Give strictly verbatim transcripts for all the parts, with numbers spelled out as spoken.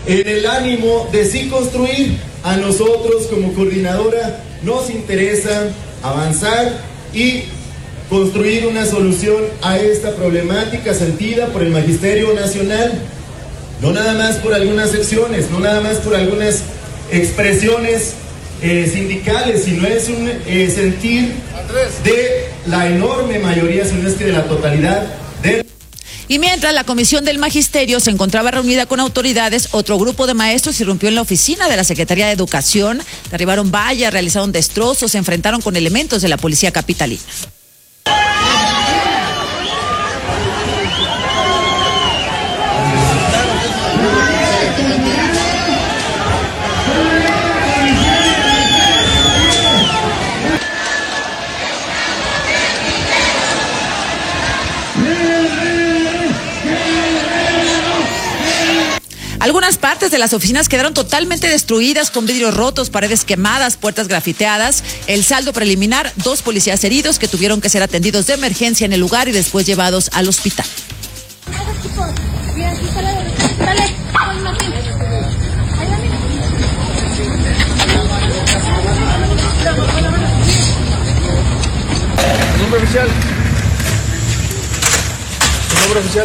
en el ánimo de sí construir. A nosotros como coordinadora nos interesa avanzar y construir una solución a esta problemática sentida por el Magisterio Nacional, no nada más por algunas secciones, no nada más por algunas expresiones eh, sindicales, sino es un eh, sentir de la enorme mayoría, si no es que de la totalidad de... Y mientras la Comisión del Magisterio se encontraba reunida con autoridades, otro grupo de maestros irrumpió en la oficina de la Secretaría de Educación, derribaron vallas, realizaron destrozos, se enfrentaron con elementos de la policía capitalina. Algunas partes de las oficinas quedaron totalmente destruidas, con vidrios rotos, paredes quemadas, puertas grafiteadas. El saldo preliminar, dos policías heridos que tuvieron que ser atendidos de emergencia en el lugar y después llevados al hospital. Nombre oficial. Nombre oficial.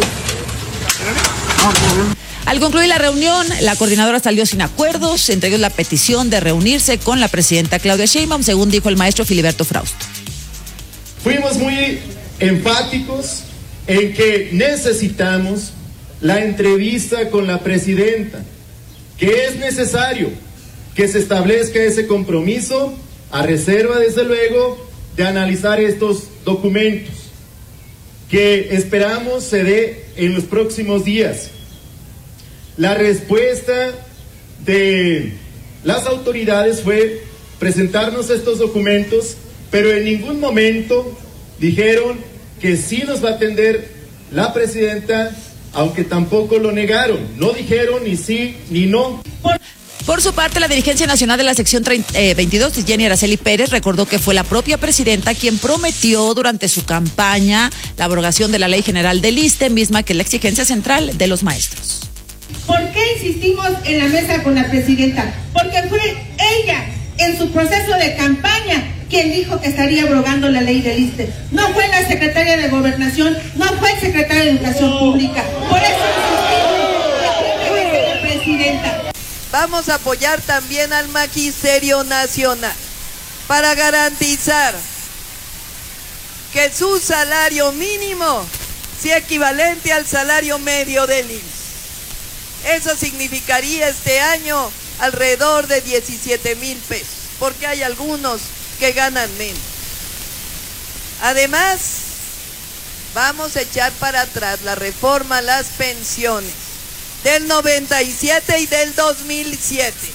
Al concluir la reunión, la coordinadora salió sin acuerdos, entre ellos la petición de reunirse con la presidenta Claudia Sheinbaum, según dijo el maestro Filiberto Frausto. Fuimos muy enfáticos en que necesitamos la entrevista con la presidenta, que es necesario que se establezca ese compromiso, a reserva, desde luego, de analizar estos documentos, que esperamos se dé en los próximos días. La respuesta de las autoridades fue presentarnos estos documentos, pero en ningún momento dijeron que sí nos va a atender la presidenta, aunque tampoco lo negaron. No dijeron ni sí ni no. Por su parte, la dirigencia nacional de la sección veintidós, Jenny Araceli Pérez, recordó que fue la propia presidenta quien prometió durante su campaña la abrogación de la Ley General del ISSSTE, misma que es la exigencia central de los maestros. ¿Por qué insistimos en la mesa con la presidenta? Porque fue ella, en su proceso de campaña, quien dijo que estaría abrogando la ley del ISSSTE. No fue la secretaria de Gobernación, no fue el secretario de Educación Pública. Por eso insistimos en la presidenta. Vamos a apoyar también al Magisterio Nacional para garantizar que su salario mínimo sea equivalente al salario medio del I M S S. Eso significaría este año alrededor de diecisiete mil pesos, porque hay algunos que ganan menos. Además, vamos a echar para atrás la reforma a las pensiones del noventa y siete y del dos mil siete,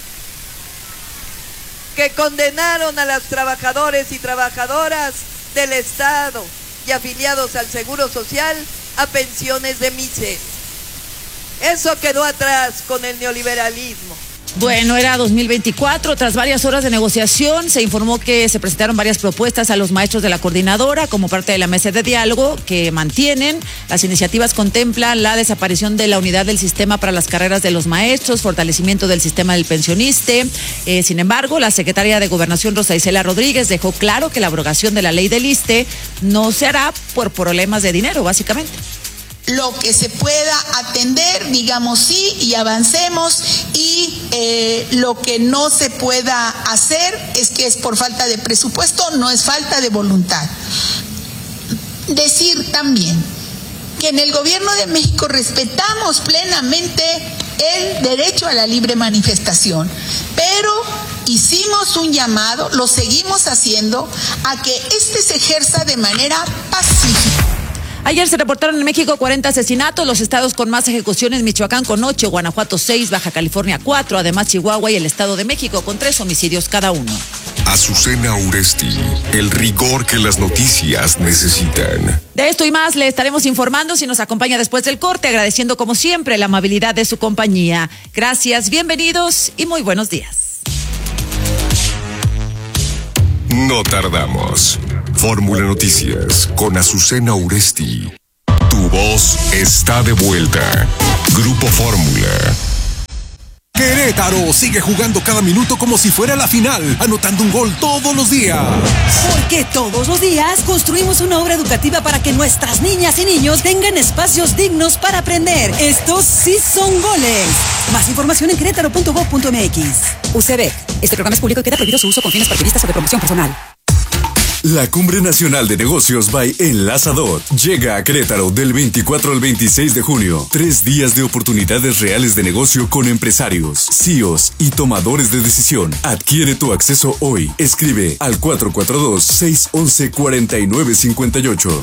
que condenaron a los trabajadores y trabajadoras del Estado y afiliados al Seguro Social a pensiones de miseria. Eso quedó atrás con el neoliberalismo. Bueno, era dos mil veinticuatro, tras varias horas de negociación, se informó que se presentaron varias propuestas a los maestros de la coordinadora como parte de la mesa de diálogo que mantienen. Las iniciativas contemplan la desaparición de la unidad del sistema para las carreras de los maestros, fortalecimiento del sistema del pensioniste. Eh, sin embargo, la secretaria de Gobernación, Rosa Isela Rodríguez, dejó claro que la abrogación de la ley del ISSSTE no se hará por problemas de dinero, básicamente. Lo que se pueda atender, digamos sí, y avancemos, y eh, lo que no se pueda hacer es que es por falta de presupuesto, no es falta de voluntad. Decir también que en el Gobierno de México respetamos plenamente el derecho a la libre manifestación, pero hicimos un llamado, lo seguimos haciendo, a que este se ejerza de manera pacífica. Ayer se reportaron en México cuarenta asesinatos, los estados con más ejecuciones: Michoacán con ocho, Guanajuato seis, Baja California cuatro, además Chihuahua y el Estado de México con tres homicidios cada uno. Azucena Uresti, el rigor que las noticias necesitan. De esto y más le estaremos informando si nos acompaña después del corte, agradeciendo como siempre la amabilidad de su compañía. Gracias, bienvenidos y muy buenos días. No tardamos. Fórmula Noticias con Azucena Uresti. Tu voz está de vuelta. Grupo Fórmula. Querétaro sigue jugando cada minuto como si fuera la final, anotando un gol todos los días. Porque todos los días construimos una obra educativa para que nuestras niñas y niños tengan espacios dignos para aprender. Estos sí son goles. Más información en querétaro punto gob punto m x. U C B. Este programa es público y queda prohibido su uso con fines partidistas o de promoción personal. La Cumbre Nacional de Negocios by Enlazador llega a Querétaro del veinticuatro al veintiséis de junio. Tres días de oportunidades reales de negocio con empresarios, C E Os y tomadores de decisión. Adquiere tu acceso hoy. Escribe al cuatro cuatro dos, seis uno uno, cuatro nueve cinco ocho.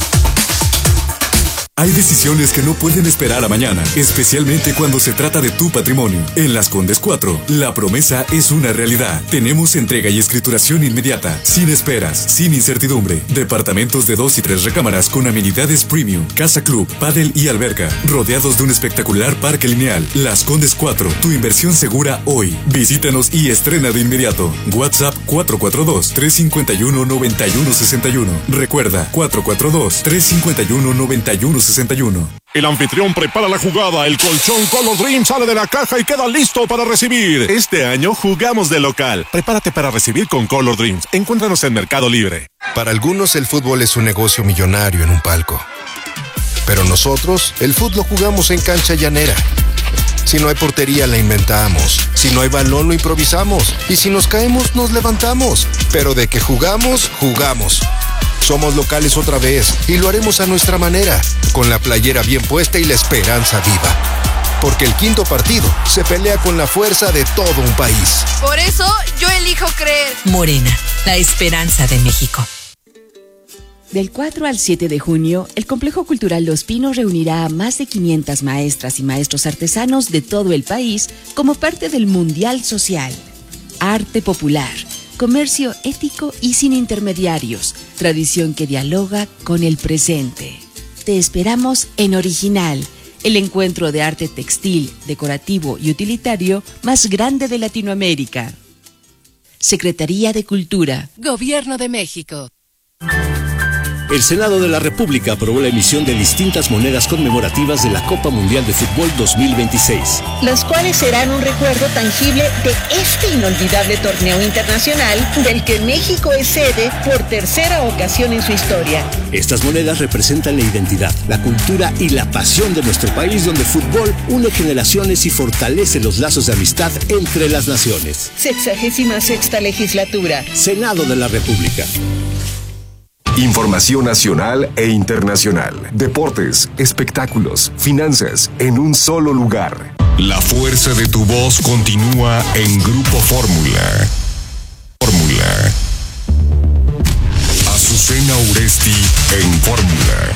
Hay decisiones que no pueden esperar a mañana, especialmente cuando se trata de tu patrimonio. En Las Condes cuatro, la promesa es una realidad. Tenemos entrega y escrituración inmediata, sin esperas, sin incertidumbre. Departamentos de dos y tres recámaras con amenidades premium, casa club, pádel y alberca, rodeados de un espectacular parque lineal. Las Condes cuatro, tu inversión segura hoy. Visítanos y estrena de inmediato. WhatsApp cuatro cuatro dos, tres cinco uno, nueve uno seis uno. Recuerda, cuatro cuatro dos, tres cinco uno, nueve uno seis uno. El anfitrión prepara la jugada, el colchón Color Dream sale de la caja y queda listo para recibir. Este año jugamos de local. Prepárate para recibir con Color Dreams. Encuéntranos en Mercado Libre. Para algunos el fútbol es un negocio millonario en un palco. Pero nosotros, el fútbol lo jugamos en cancha llanera. Si no hay portería, la inventamos. Si no hay balón, lo improvisamos. Y si nos caemos, nos levantamos. Pero de que jugamos, jugamos. Somos locales otra vez y lo haremos a nuestra manera, con la playera bien puesta y la esperanza viva. Porque el quinto partido se pelea con la fuerza de todo un país. Por eso yo elijo creer. Morena, la esperanza de México. Del cuatro al siete de junio, el Complejo Cultural Los Pinos reunirá a más de quinientas maestras y maestros artesanos de todo el país como parte del Mundial Social. Arte popular, comercio ético y sin intermediarios, tradición que dialoga con el presente. Te esperamos en Original, el encuentro de arte textil, decorativo y utilitario más grande de Latinoamérica. Secretaría de Cultura. Gobierno de México. El Senado de la República aprobó la emisión de distintas monedas conmemorativas de la Copa Mundial de Fútbol dos mil veintiséis. Las cuales serán un recuerdo tangible de este inolvidable torneo internacional del que México es sede por tercera ocasión en su historia. Estas monedas representan la identidad, la cultura y la pasión de nuestro país, donde el fútbol une generaciones y fortalece los lazos de amistad entre las naciones. Sexagésima sexta legislatura. Senado de la República. Información nacional e internacional, deportes, espectáculos, finanzas, en un solo lugar. La fuerza de tu voz continúa en Grupo Fórmula. Fórmula. Azucena Uresti en Fórmula.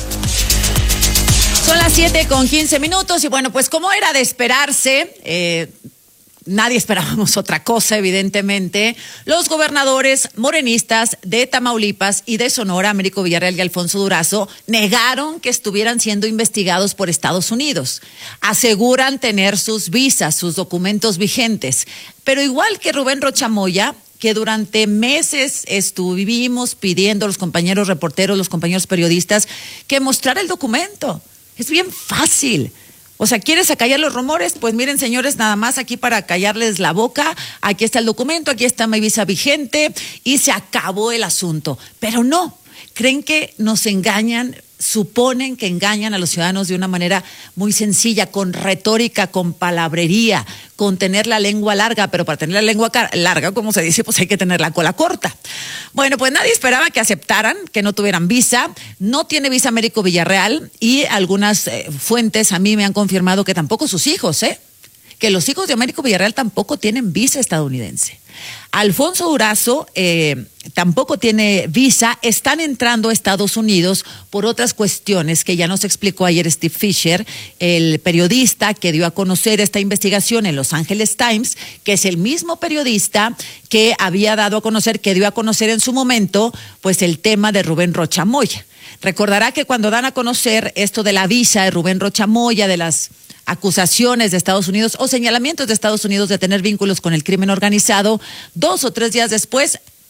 Son las siete con quince minutos y bueno, pues como era de esperarse, eh, nadie esperábamos otra cosa, evidentemente. Los gobernadores morenistas de Tamaulipas y de Sonora, Américo Villarreal y Alfonso Durazo, negaron que estuvieran siendo investigados por Estados Unidos. Aseguran tener sus visas, sus documentos vigentes. Pero igual que Rubén Rocha Moya, que durante meses estuvimos pidiendo a los compañeros reporteros, los compañeros periodistas, que mostrara el documento. Es bien fácil. O sea, ¿quieres acallar los rumores? Pues miren, señores, nada más aquí para callarles la boca. Aquí está el documento, aquí está mi visa vigente y se acabó el asunto. Pero no, creen que nos engañan, suponen que engañan a los ciudadanos de una manera muy sencilla, con retórica, con palabrería, con tener la lengua larga, pero para tener la lengua larga, como se dice, pues hay que tener la cola corta. Bueno, pues nadie esperaba que aceptaran, que no tuvieran visa. No tiene visa Américo Villarreal y algunas eh, fuentes a mí me han confirmado que tampoco sus hijos, ¿eh? Que los hijos de Américo Villarreal tampoco tienen visa estadounidense. Alfonso Durazo eh, tampoco tiene visa, están entrando a Estados Unidos por otras cuestiones que ya nos explicó ayer Steve Fisher, el periodista que dio a conocer esta investigación en Los Angeles Times, que es el mismo periodista que había dado a conocer, que dio a conocer en su momento, pues el tema de Rubén Rocha Moya. Recordará que cuando dan a conocer esto de la visa de Rubén Rocha Moya, de las acusaciones de Estados Unidos o señalamientos de Estados Unidos de tener vínculos con el crimen organizado, dos o tres días después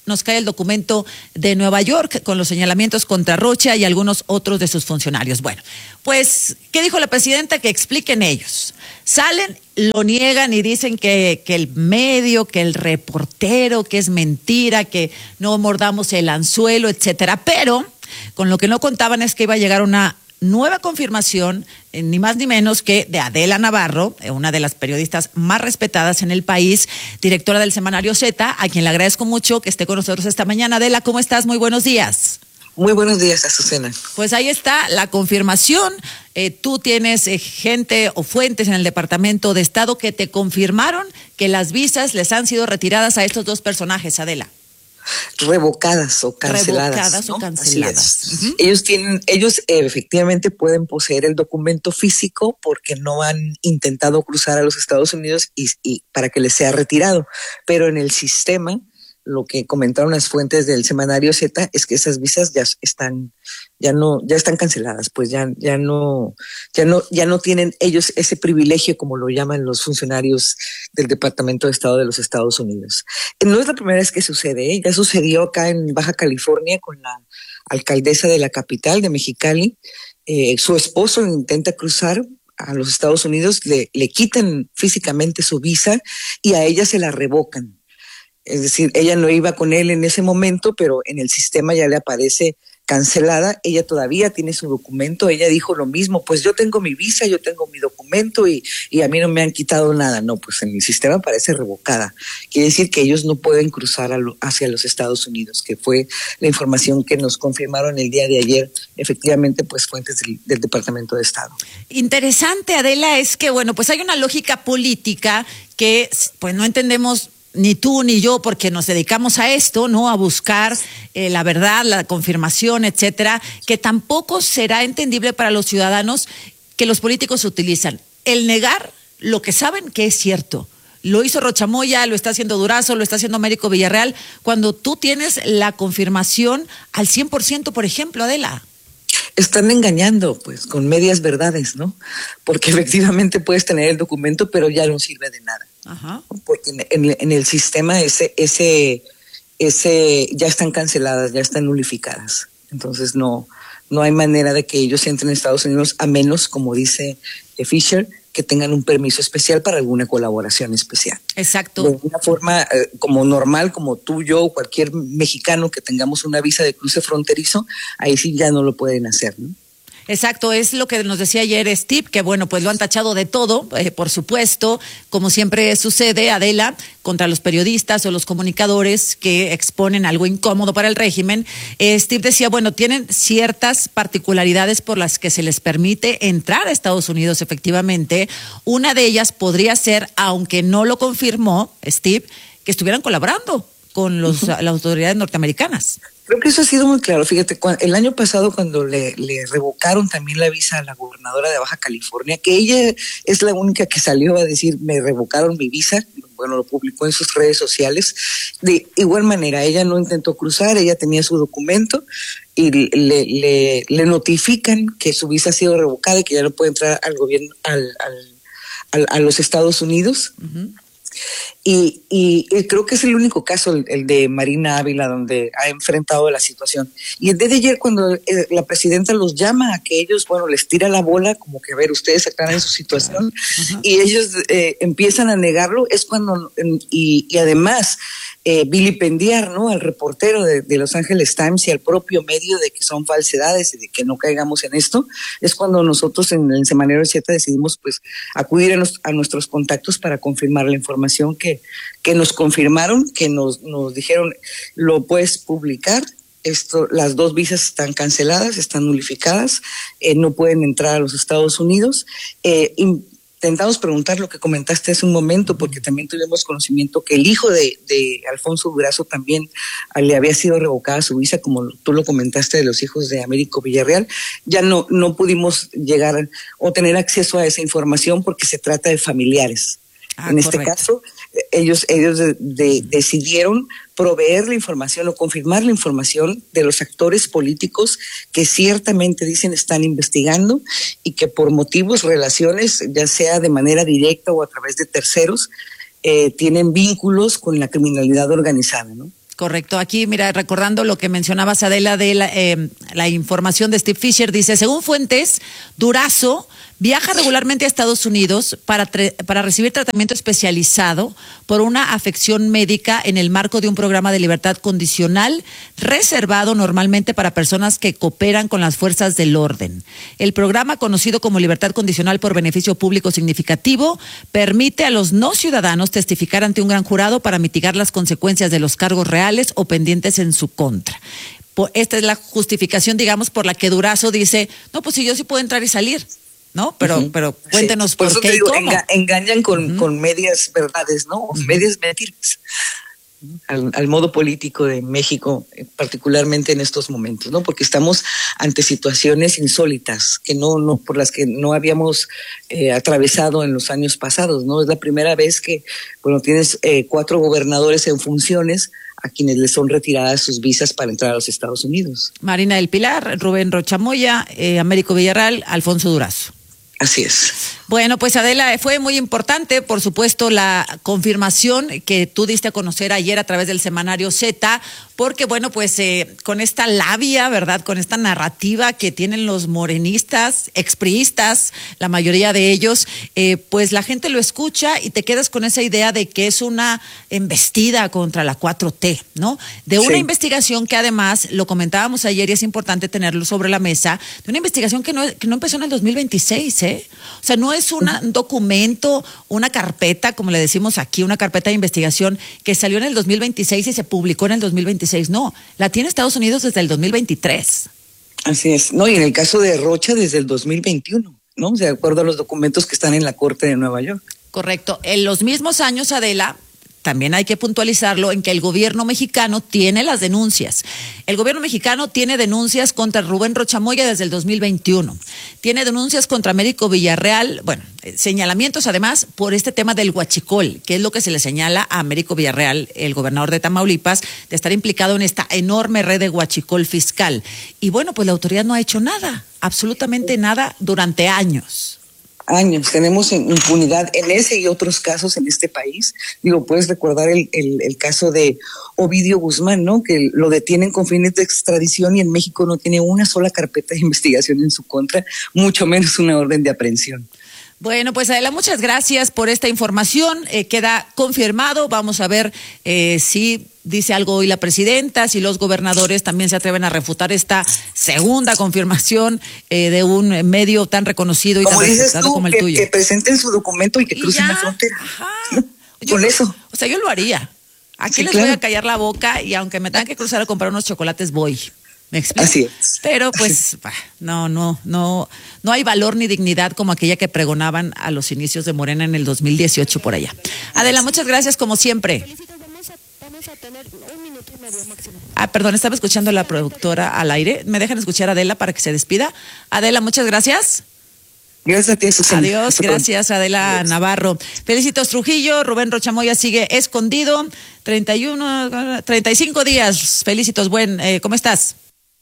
nos cae el documento de Nueva York con los señalamientos contra Rocha y algunos otros de sus funcionarios. Bueno, pues, ¿qué dijo la presidenta? Que expliquen ellos. Salen, lo niegan y dicen que, que el medio, que el reportero, que es mentira, que no mordamos el anzuelo, etcétera. Pero con lo que no contaban es que iba a llegar una nueva confirmación, eh, ni más ni menos que de Adela Navarro, eh, una de las periodistas más respetadas en el país, directora del semanario Z, a quien le agradezco mucho que esté con nosotros esta mañana. Adela, ¿cómo estás? Muy buenos días. Muy buenos días, Azucena. Pues ahí está la confirmación. Eh, tú tienes eh, gente o fuentes en el Departamento de Estado que te confirmaron que las visas les han sido retiradas a estos dos personajes, Adela. Revocadas o canceladas. Revocadas ¿no? o canceladas. Uh-huh. Ellos tienen, ellos eh, efectivamente pueden poseer el documento físico porque no han intentado cruzar a los Estados Unidos y, y para que les sea retirado. Pero en el sistema, lo que comentaron las fuentes del semanario Z es que esas visas ya están, ya no, ya están canceladas, pues ya, ya no, ya no, ya no tienen ellos ese privilegio como lo llaman los funcionarios del Departamento de Estado de los Estados Unidos. No es la primera vez que sucede, ¿eh? Ya sucedió acá en Baja California con la alcaldesa de la capital de Mexicali. Eh, su esposo intenta cruzar a los Estados Unidos, le, le quitan físicamente su visa y a ella se la revocan. Es decir, ella no iba con él en ese momento, pero en el sistema ya le aparece cancelada. Ella todavía tiene su documento. Ella dijo lo mismo, pues yo tengo mi visa, yo tengo mi documento y, y a mí no me han quitado nada. No, pues en el sistema aparece revocada. Quiere decir que ellos no pueden cruzar a lo, hacia los Estados Unidos, que fue la información que nos confirmaron el día de ayer, efectivamente, pues fuentes del, del Departamento de Estado. Interesante, Adela, es que, bueno, pues hay una lógica política que, pues no entendemos ni tú ni yo, porque nos dedicamos a esto, ¿no? A buscar eh, la verdad, la confirmación, etcétera, que tampoco será entendible para los ciudadanos que los políticos utilizan. El negar lo que saben que es cierto. Lo hizo Rocha Moya, lo está haciendo Durazo, lo está haciendo Américo Villarreal, cuando tú tienes la confirmación al cien por ciento, por ejemplo, Adela. Están engañando, pues, con medias verdades, ¿no? Porque efectivamente puedes tener el documento, pero ya no sirve de nada. Ajá. Porque en, en, en el sistema ese, ese, ese ya están canceladas, ya están nulificadas. Entonces no, no hay manera de que ellos entren a Estados Unidos a menos, como dice Fisher, que tengan un permiso especial para alguna colaboración especial. Exacto. De una forma eh, como normal, como tú, yo, cualquier mexicano que tengamos una visa de cruce fronterizo, ahí sí ya no lo pueden hacer, ¿no? Exacto, es lo que nos decía ayer Steve, que bueno, pues lo han tachado de todo, eh, por supuesto, como siempre sucede, Adela, contra los periodistas o los comunicadores que exponen algo incómodo para el régimen. Eh, Steve decía, bueno, tienen ciertas particularidades por las que se les permite entrar a Estados Unidos, efectivamente. Una de ellas podría ser, aunque no lo confirmó Steve, que estuvieran colaborando con los, uh-huh. las autoridades norteamericanas. Creo que eso ha sido muy claro. Fíjate, el año pasado cuando le, le revocaron también la visa a la gobernadora de Baja California, que ella es la única que salió a decir, me revocaron mi visa, bueno, lo publicó en sus redes sociales. De igual manera, ella no intentó cruzar, ella tenía su documento y le, le, le notifican que su visa ha sido revocada y que ya no puede entrar al gobierno, al, al, al, a los Estados Unidos. Uh-huh. Y, y, y creo que es el único caso, el, el de Marina Ávila, donde ha enfrentado la situación. Y el día de ayer, cuando eh, la presidenta los llama a que ellos, bueno, les tira la bola, como que a ver, ustedes aclaran su situación, uh-huh. y ellos eh, empiezan a negarlo, es cuando, y, y además, eh, vilipendiar, ¿no?, al reportero de, de Los Angeles Times y al propio medio de que son falsedades y de que no caigamos en esto, es cuando nosotros en el semanario Z decidimos, pues, acudir a, nos, a nuestros contactos para confirmar la información que que nos confirmaron, que nos, nos dijeron, lo puedes publicar, esto, las dos visas están canceladas, están nulificadas, eh, no pueden entrar a los Estados Unidos. Eh, intentamos preguntar lo que comentaste hace un momento, porque también tuvimos conocimiento que el hijo de, de Alfonso Durazo también le había sido revocada su visa, como tú lo comentaste de los hijos de Américo Villarreal. Ya no, no pudimos llegar o tener acceso a esa información porque se trata de familiares. Ah, en correcto. Este caso, ellos, ellos de, de, decidieron proveer la información o confirmar la información de los actores políticos que ciertamente dicen están investigando y que por motivos, relaciones, ya sea de manera directa o a través de terceros, eh, tienen vínculos con la criminalidad organizada, ¿no? Correcto. Aquí, mira, recordando lo que mencionabas, Adela, de la, eh, la información de Steve Fisher, dice, según fuentes, Durazo viaja regularmente a Estados Unidos para, para recibir tratamiento especializado por una afección médica en el marco de un programa de libertad condicional reservado normalmente para personas que cooperan con las fuerzas del orden. El programa, conocido como libertad condicional por beneficio público significativo, permite a los no ciudadanos testificar ante un gran jurado para mitigar las consecuencias de los cargos reales o pendientes en su contra. Esta es la justificación, digamos, por la que Durazo dice, no, pues si yo sí puedo entrar y salir. ¿No? Pero, uh-huh. pero cuéntenos sí. por, por qué digo, y cómo. Enga- engañan con, uh-huh. con medias verdades, ¿no? Uh-huh. Medias mentiras. Al, al modo político de México, particularmente en estos momentos, ¿no? Porque estamos ante situaciones insólitas que no, no por las que no habíamos eh, atravesado en los años pasados, ¿no? Es la primera vez que, bueno, tienes eh, cuatro gobernadores en funciones a quienes les son retiradas sus visas para entrar a los Estados Unidos. Marina del Pilar, Rubén Rocha Moya, eh, Américo Villarreal, Alfonso Durazo. Así es. Bueno, pues Adela, fue muy importante, por supuesto, la confirmación que tú diste a conocer ayer a través del semanario Z, porque bueno, pues eh, con esta labia, ¿verdad? Con esta narrativa que tienen los morenistas, expriistas, la mayoría de ellos, eh, pues la gente lo escucha y te quedas con esa idea de que es una embestida contra la cuatro T, ¿no? De una sí. investigación que además, lo comentábamos ayer y es importante tenerlo sobre la mesa, de una investigación que no, que no empezó en el dos mil veintiséis, ¿eh? O sea, no es una, un documento, una carpeta, como le decimos aquí, una carpeta de investigación que salió en el dos mil veintiséis y se publicó en el dos mil veintiséis. No, la tiene Estados Unidos desde el dos mil veintitrés. Así es. No, y en el caso de Rocha desde el dos mil veintiuno, ¿no? De acuerdo a los documentos que están en la Corte de Nueva York. Correcto. En los mismos años, Adela, también hay que puntualizarlo en que el gobierno mexicano tiene las denuncias. El gobierno mexicano tiene denuncias contra Rubén Rocha Moya desde el dos mil veintiuno. Tiene denuncias contra Américo Villarreal, bueno, señalamientos además por este tema del huachicol, que es lo que se le señala a Américo Villarreal, el gobernador de Tamaulipas, de estar implicado en esta enorme red de huachicol fiscal. Y bueno, pues la autoridad no ha hecho nada, absolutamente nada durante años. Años, tenemos impunidad en ese y otros casos en este país. Digo, puedes recordar el, el, el caso de Ovidio Guzmán, ¿no? Que lo detienen con fines de extradición y en México no tiene una sola carpeta de investigación en su contra, mucho menos una orden de aprehensión. Bueno, pues Adela, muchas gracias por esta información. Eh, queda confirmado. Vamos a ver eh, si dice algo hoy la presidenta, si los gobernadores también se atreven a refutar esta segunda confirmación eh, de un medio tan reconocido y como tan dices respetado tú, como el que, tuyo. Que presenten su documento y que crucen la frontera. Ajá. Con yo, eso. O sea, yo lo haría. Aquí sí, les claro. voy a callar la boca y aunque me tengan que cruzar a comprar unos chocolates, voy. ¿Me explico? Así es. Pero pues bah, no, no, no, no hay valor ni dignidad como aquella que pregonaban a los inicios de Morena en el dos mil dieciocho por allá. Adela, muchas gracias como siempre. Vamos a tener un minuto y medio máximo. Ah, perdón, estaba escuchando a la productora al aire. ¿Me dejan escuchar a Adela para que se despida? Adela, muchas gracias. Gracias a ti, Susana. Adiós, gracias Adela Adiós. Navarro. Felicitos Trujillo, Rubén Rocha Moya sigue escondido. treinta y uno, treinta y cinco días. Felicitos, buen, eh, ¿cómo estás?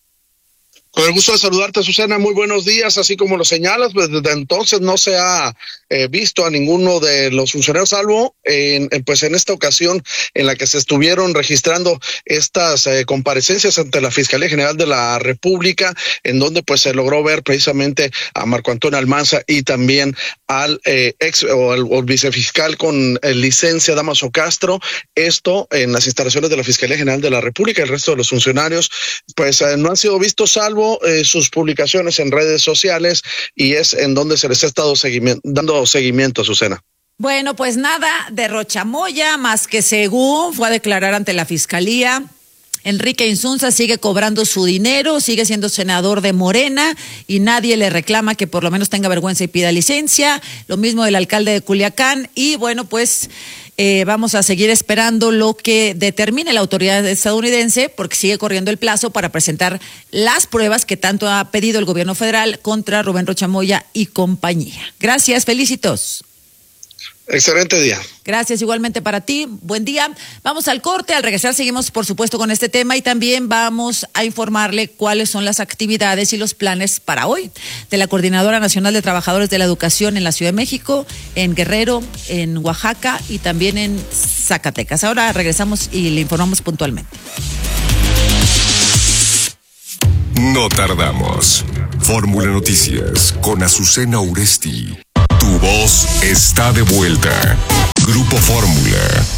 Con el gusto de saludarte, Susana, muy buenos días, así como lo señalas, pues desde entonces no se ha eh, visto a ninguno de los funcionarios, salvo en, en, pues en esta ocasión en la que se estuvieron registrando estas eh, comparecencias ante la Fiscalía General de la República, en donde pues se logró ver precisamente a Marco Antonio Almanza y también al eh, ex o al, o al vicefiscal con eh, licencia Damaso Castro, esto en las instalaciones de la Fiscalía General de la República. El resto de los funcionarios pues eh, no han sido vistos, salvo Eh, sus publicaciones en redes sociales, y es en donde se les ha estado seguimiento, dando seguimiento, Susana. Bueno, pues nada de Rocha Moya, más que según fue a declarar ante la Fiscalía. Enrique Insunza sigue cobrando su dinero, sigue siendo senador de Morena y nadie le reclama que por lo menos tenga vergüenza y pida licencia. Lo mismo del alcalde de Culiacán. Y bueno, pues eh, vamos a seguir esperando lo que determine la autoridad estadounidense, porque sigue corriendo el plazo para presentar las pruebas que tanto ha pedido el gobierno federal contra Rubén Rocha Moya y compañía. Gracias, felicitos. Excelente día. Gracias, igualmente para ti. Buen día. Vamos al corte. Al regresar seguimos, por supuesto, con este tema y también vamos a informarle cuáles son las actividades y los planes para hoy de la Coordinadora Nacional de Trabajadores de la Educación en la Ciudad de México, en Guerrero, en Oaxaca y también en Zacatecas. Ahora regresamos y le informamos puntualmente. No tardamos. Fórmula Noticias con Azucena Uresti. Tu voz está de vuelta. Grupo Fórmula.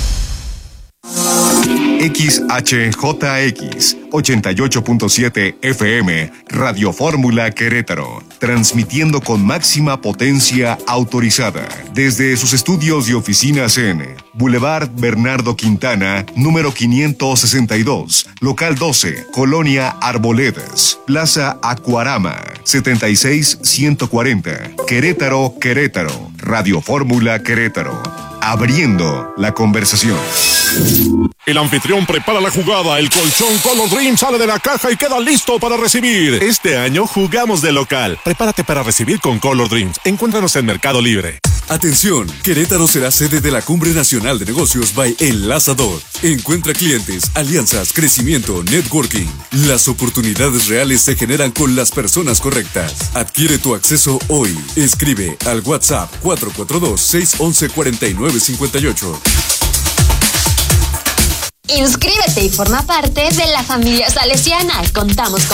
X H J X ochenta y ocho punto siete F M, Radio Fórmula Querétaro, transmitiendo con máxima potencia autorizada desde sus estudios y oficinas en Boulevard Bernardo Quintana, número quinientos sesenta y dos, local doce, Colonia Arboledas, Plaza Acuarama, setenta y seis ciento cuarenta, Querétaro, Querétaro, Radio Fórmula Querétaro, abriendo la conversación. El anfitrión prepara la jugada, el colchón Color Dream sale de la caja y queda listo para recibir. Este año jugamos de local. Prepárate para recibir con Color Dreams. Encuéntranos en Mercado Libre. Atención, Querétaro será sede de la Cumbre Nacional de Negocios by Enlazador. Encuentra clientes, alianzas, crecimiento, networking. Las oportunidades reales se generan con las personas correctas. Adquiere tu acceso hoy. Escribe al WhatsApp cuatro cuatro dos, seis uno uno, cuatro nueve cinco ocho. Inscríbete y forma parte de la familia salesiana. Contamos con